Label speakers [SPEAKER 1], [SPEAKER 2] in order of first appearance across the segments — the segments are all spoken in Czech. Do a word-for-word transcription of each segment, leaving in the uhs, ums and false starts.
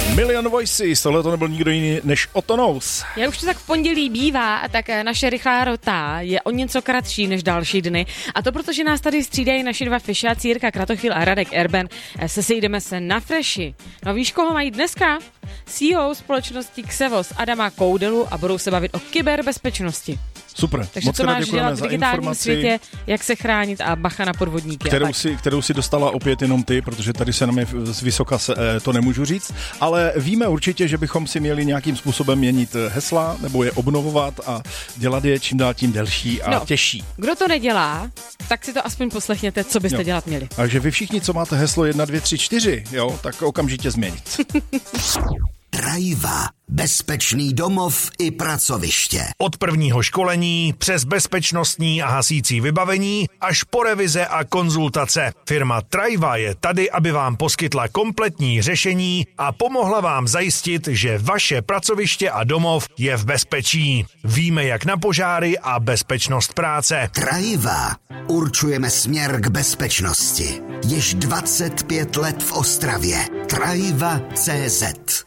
[SPEAKER 1] Million Voices, tohle to nebyl nikdo jiný než Otto Knows.
[SPEAKER 2] Já už to tak v pondělí bývá, a tak naše rychlá rota je o něco kratší než další dny. A to protože nás tady střídají naši dva fišáci, Jirka Kratochvíl a Radek Erben. Se sejdeme se na Freši. No víš, koho mají dneska? C E O společnosti Xevos Adama Koudelu a budou se bavit o kyberbezpečnosti.
[SPEAKER 1] Super.
[SPEAKER 2] Takže
[SPEAKER 1] moc
[SPEAKER 2] co máš dělat v digitálním
[SPEAKER 1] informaci,
[SPEAKER 2] světě, jak se chránit a bacha na podvodníky.
[SPEAKER 1] Kterou si, kterou si dostala opět jenom ty, protože tady se nám je z vysoka se, to nemůžu říct, ale víme určitě, že bychom si měli nějakým způsobem měnit hesla nebo je obnovovat a dělat je čím dál tím delší a
[SPEAKER 2] no,
[SPEAKER 1] těžší.
[SPEAKER 2] Kdo to nedělá, tak si to aspoň poslechněte, co byste jo. dělat měli.
[SPEAKER 1] Takže vy všichni, co máte heslo jedna, dvě, tři, čtyři, jo, tak okamžitě změnit.
[SPEAKER 3] Trajva. Bezpečný domov i pracoviště.
[SPEAKER 4] Od prvního školení přes bezpečnostní a hasící vybavení až po revize a konzultace. Firma Trajva je tady, aby vám poskytla kompletní řešení a pomohla vám zajistit, že vaše pracoviště a domov je v bezpečí. Víme jak na požáry a bezpečnost práce.
[SPEAKER 3] Trajva. Určujeme směr k bezpečnosti. Již dvacet pět let v Ostravě. Trajva tečka cé zet.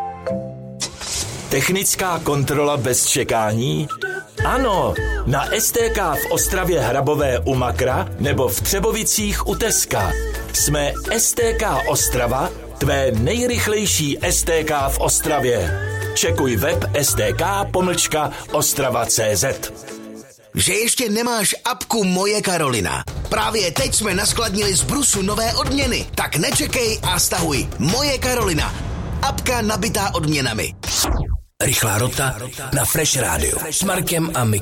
[SPEAKER 5] Technická kontrola bez čekání? Ano, na S T K v Ostravě Hrabové u Makra nebo v Třebovicích u Teska. Jsme S T K Ostrava, tvé nejrychlejší S T K v Ostravě. Čekuj web stk pomlčka ostrava tečka cé zet.
[SPEAKER 3] Že ještě nemáš apku Moje Karolina. Právě teď jsme naskladnili z Brusu nové odměny. Tak nečekej a stahuj Moje Karolina. Apka nabitá odměnami.
[SPEAKER 6] Rychlá rota na Fresh Radio s Markem a Mikem.